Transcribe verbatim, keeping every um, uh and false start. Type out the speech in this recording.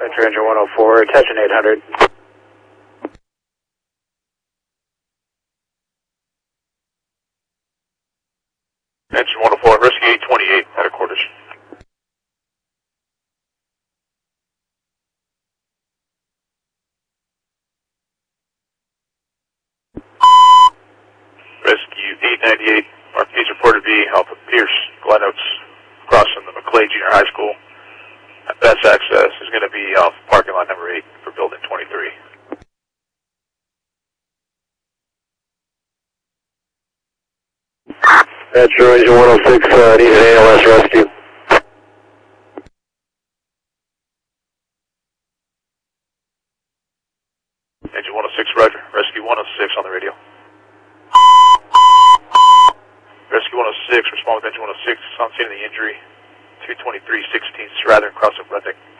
Venture Engine one oh four, attention eight hundred. Engine one oh four, Rescue eight twenty-eight, headquarters. Rescue eight ninety-eight, R P is reported to be Alpha Pierce, Glen Oaks, crossing the McClay Junior High School. Best access is going to be off parking lot number eight for building twenty-three. Venture Engine one oh six, uh, needs an A L S rescue. Engine one oh six, roger. Rescue one oh six on the radio. Rescue one oh six, respond with engine one oh six, on scene of the injury, two twenty-three sixteen Strather, crossing Redneck.